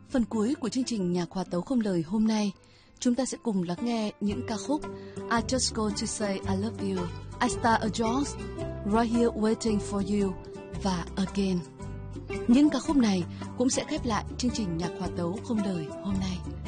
Phần cuối của chương trình Nhạc hòa tấu không lời hôm nay, chúng ta sẽ cùng lắng nghe những ca khúc I Just Go To Say I Love You, I Star Adores, Right Here Waiting For You và Again. Những ca khúc này cũng sẽ khép lại chương trình Nhạc hòa tấu không lời hôm nay.